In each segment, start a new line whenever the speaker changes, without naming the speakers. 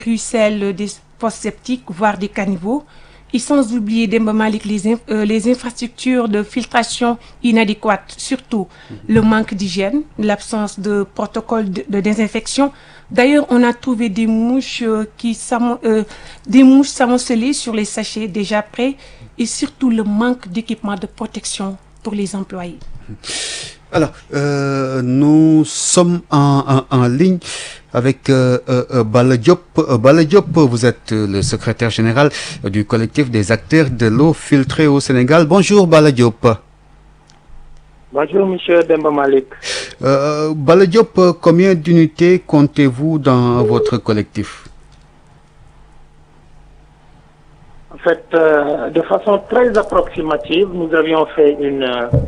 ruisselles, des fosses septiques, voire des caniveaux. Et sans oublier Demba Malick, les infrastructures de filtration inadéquates, surtout le manque d'hygiène, l'absence de protocole de désinfection. D'ailleurs, on a trouvé des mouches s'amoncelées sur les sachets déjà prêts et surtout le manque d'équipement de protection pour les employés.
Alors, nous sommes en ligne avec Bala Diop. Bala Diop, vous êtes le secrétaire général du collectif des acteurs de l'eau filtrée au Sénégal. Bonjour Bala Diop.
Bonjour Monsieur Demba Malick.
Bala Diop, combien d'unités comptez-vous dans votre collectif?
En fait, de façon très approximative, nous avions fait une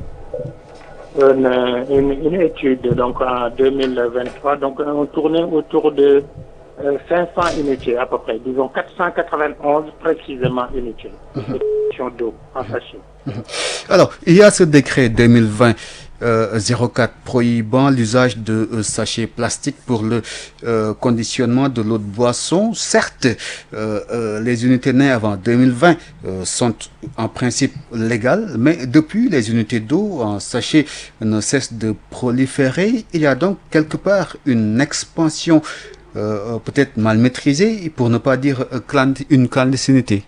étude donc en 2023, donc on tournait autour de 500 unités à peu près, disons 491 précisément unités d'eau en sachet.
Alors, il y a ce décret 2020 04 prohibant l'usage de sachets plastiques pour le conditionnement de l'eau de boisson. Certes, les unités nées avant 2020 sont en principe légales, mais depuis, les unités d'eau en sachet ne cessent de proliférer. Il y a donc quelque part une expansion peut-être mal maîtrisée, pour ne pas dire une clandestinité.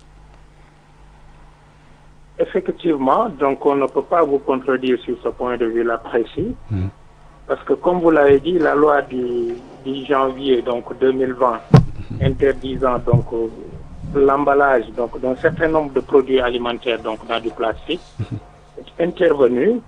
Effectivement, donc on ne peut pas vous contredire sur ce point de vue-là précis, parce que comme vous l'avez dit, la loi du 10 janvier donc 2020 interdisant donc l'emballage donc d'un certain nombre de produits alimentaires donc dans du plastique est intervenue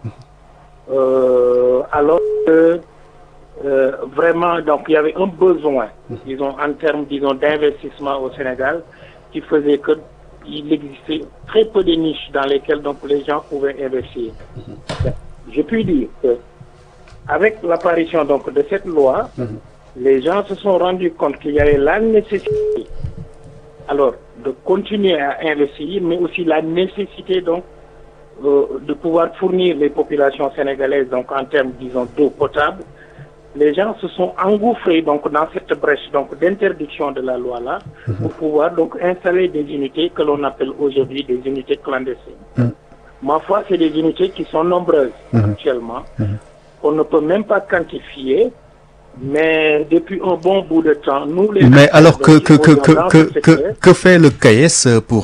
alors que vraiment donc il y avait un besoin, disons en termes d'investissement au Sénégal qui faisait que il existait très peu de niches dans lesquelles donc les gens pouvaient investir. Je puis dire que avec l'apparition donc de cette loi, les gens se sont rendus compte qu'il y avait la nécessité alors de continuer à investir, mais aussi la nécessité donc de pouvoir fournir les populations sénégalaises donc en termes disons d'eau potable. Les gens se sont engouffrés donc dans cette brèche donc d'interdiction de la loi là pour pouvoir donc installer des unités que l'on appelle aujourd'hui des unités clandestines. Ma foi, c'est des unités qui sont nombreuses actuellement. On ne peut même pas quantifier, mais depuis un bon bout de temps, nous les...
Mais alors que fait le CAES pour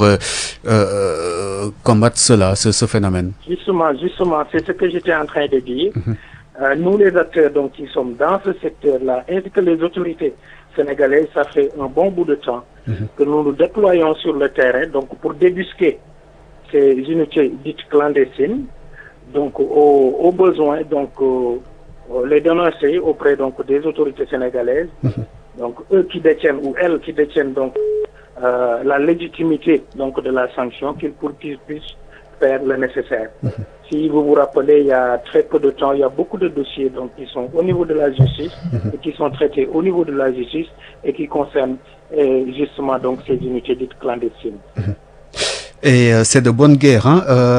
combattre ce phénomène?
Justement, c'est ce que j'étais en train de dire. Nous les acteurs donc qui sommes dans ce secteur-là, ainsi que les autorités sénégalaises, ça fait un bon bout de temps que nous nous déployons sur le terrain donc pour débusquer ces unités dites clandestines, donc au besoin donc les dénoncer auprès donc des autorités sénégalaises, donc eux qui détiennent ou elles qui détiennent donc la légitimité donc de la sanction pour qu'ils puissent faire le nécessaire. Si vous vous rappelez, il y a très peu de temps, il y a beaucoup de dossiers donc, qui sont au niveau de la justice et qui sont traités au niveau de la justice et qui concernent justement donc ces unités dites clandestines.
Et c'est de bonne guerre. Hein?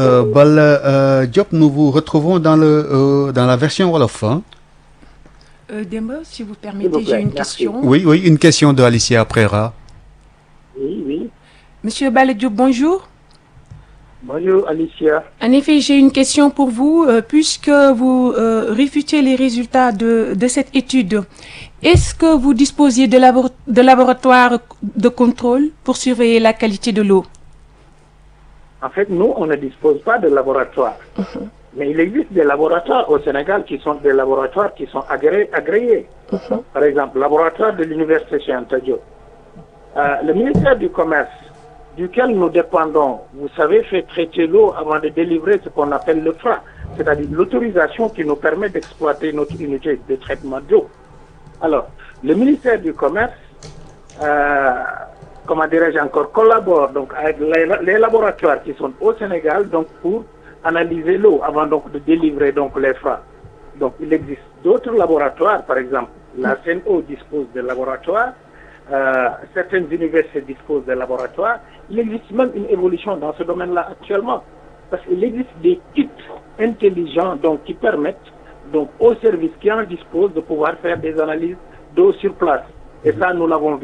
Bala Diop, nous vous retrouvons dans la version Wolof. Hein?
Demba, si vous permettez, j'ai une question.
Oui, une question de Alicia Prera.
Oui.
Monsieur Bala Diop, bonjour.
Bonjour Alicia.
En effet, j'ai une question pour vous, puisque vous réfutez les résultats de cette étude. Est-ce que vous disposiez de laboratoires de contrôle pour surveiller la qualité de l'eau?
En fait, nous, on ne dispose pas de laboratoires. Mais il existe des laboratoires au Sénégal qui sont des laboratoires qui sont agréés. Par exemple, le laboratoire de l'Université Cheikh Anta Diop. Le ministère du Commerce, duquel nous dépendons, vous savez, fait traiter l'eau avant de délivrer ce qu'on appelle le FRA, c'est-à-dire l'autorisation qui nous permet d'exploiter notre unité de traitement d'eau. Alors, le ministère du Commerce, comment dirais-je encore, collabore donc avec les laboratoires qui sont au Sénégal donc pour analyser l'eau avant donc de délivrer donc les FRA. Donc, il existe d'autres laboratoires, par exemple, la CNO dispose de laboratoires, certaines universités disposent de laboratoires. Il existe même une évolution dans ce domaine-là actuellement, parce qu'il existe des kits intelligents donc qui permettent donc aux services qui en disposent de pouvoir faire des analyses d'eau sur place. Et ça, nous l'avons vu.